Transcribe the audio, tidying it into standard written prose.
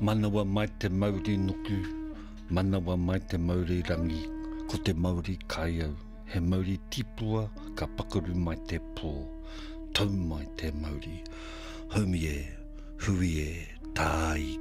Manawa mai te Māori nuku, manawa mai te Māori rangi, ko te Māori kaiau. He Māori tipua ka pakaru mai te pō, tau mai te Māori. Haumi e, hui e, tā i